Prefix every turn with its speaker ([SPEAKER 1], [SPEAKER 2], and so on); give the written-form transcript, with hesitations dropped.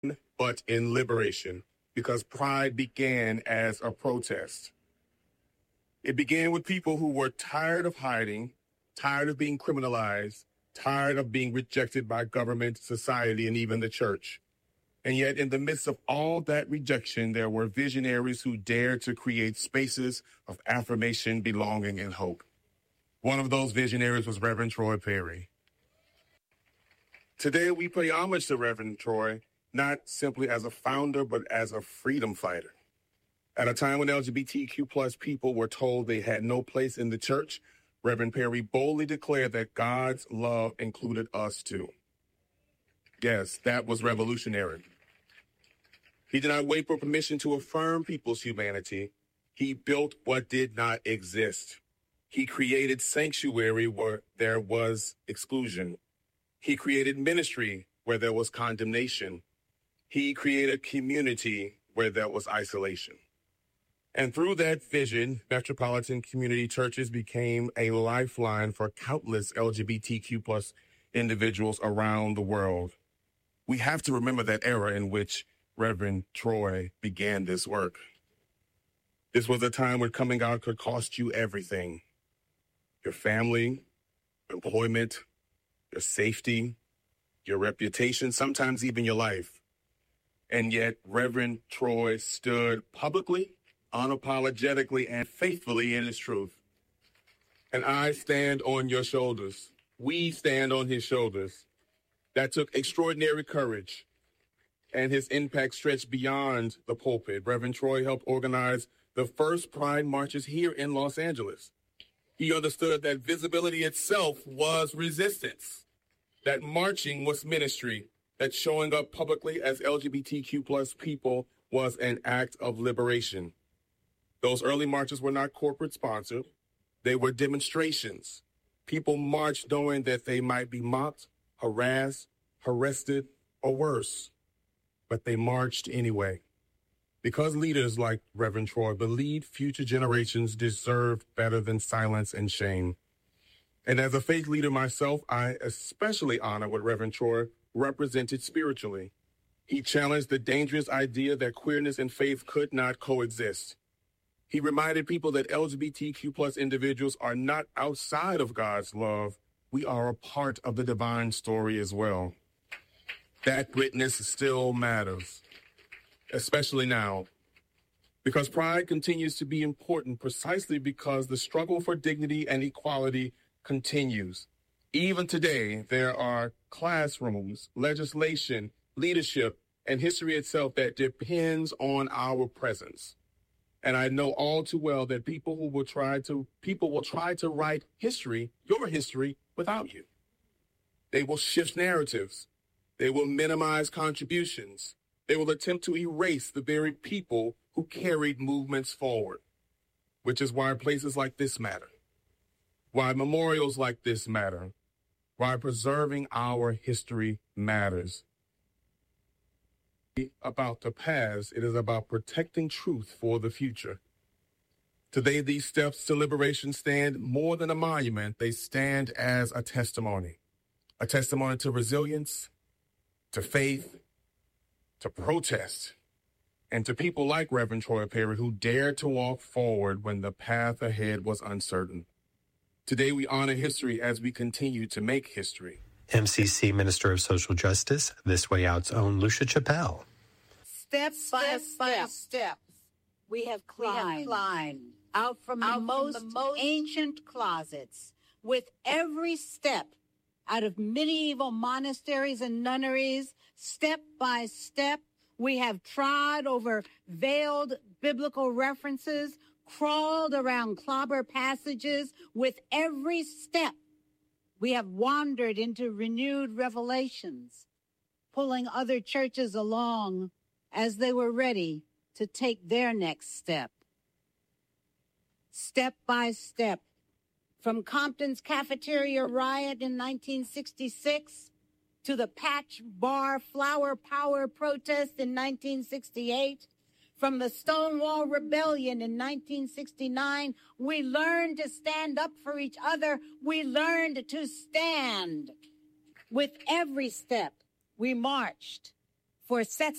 [SPEAKER 1] but in liberation, because Pride began as a protest. It began with people who were tired of hiding, tired of being criminalized, tired of being rejected by government, society, and even the church. And yet, in the midst of all that rejection, there were visionaries who dared to create spaces of affirmation, belonging, and hope. One of those visionaries was Reverend Troy Perry. Today, we pay homage to Reverend Troy, not simply as a founder, but as a freedom fighter. At a time when LGBTQ plus people were told they had no place in the church, Reverend Perry boldly declared that God's love included us too. Yes, that was revolutionary. He did not wait for permission to affirm people's humanity. He built what did not exist. He created sanctuary where there was exclusion. He created ministry where there was condemnation. He created community where there was isolation. And through that vision, metropolitan community churches became a lifeline for countless LGBTQ plus individuals around the world. We have to remember that era in which Reverend Troy began this work. This was a time when coming out could cost you everything: your family, employment, your safety, your reputation, sometimes even your life. And yet, Reverend Troy stood publicly, unapologetically, and faithfully in his truth. And I stand on your shoulders. We stand on his shoulders. That took extraordinary courage, and his impact stretched beyond the pulpit. Reverend Troy helped organize the first Pride marches here in Los Angeles. He understood that visibility itself was resistance, that marching was ministry, that showing up publicly as LGBTQ plus people was an act of liberation. Those early marches were not corporate sponsored. They were demonstrations. People marched knowing that they might be mocked, harassed, arrested, or worse. But they marched anyway. Because leaders like Reverend Troy believed future generations deserved better than silence and shame. And as a faith leader myself, I especially honor what Reverend Troy represented spiritually. He challenged the dangerous idea that queerness and faith could not coexist. He reminded people that LGBTQ plus individuals are not outside of God's love. We are a part of the divine story as well. That witness still matters, especially now, because pride continues to be important precisely because the struggle for dignity and equality continues. Even today, there are classrooms, legislation, leadership, and history itself that depends on our presence. And I know all too well that people will try to write history, your history, without you. They will shift narratives. They will minimize contributions. They will attempt to erase the very people who carried movements forward, which is why places like this matter, why memorials like this matter, why preserving our history matters. About the past, it is about protecting truth for the future. Today, these steps to liberation stand more than a monument. They stand as a testimony to resilience, to faith, to protest, and to people like Reverend Troy Perry who dared to walk forward when the path ahead was uncertain. Today, we honor history as we continue to make history.
[SPEAKER 2] MCC Minister of Social Justice, This Way Out's own Lucia Chappelle.
[SPEAKER 3] Step by step, we have climbed out from the most ancient closets. With every step out of medieval monasteries and nunneries, step by step, we have trod over veiled biblical references, crawled around clobber passages. With every step, we have wandered into renewed revelations, pulling other churches along as they were ready to take their next step. Step by step, from Compton's cafeteria riot in 1966 to the Patch Bar Flower Power protest in 1968, from the Stonewall Rebellion in 1969, we learned to stand up for each other. We learned to stand. With every step, we marched for it sets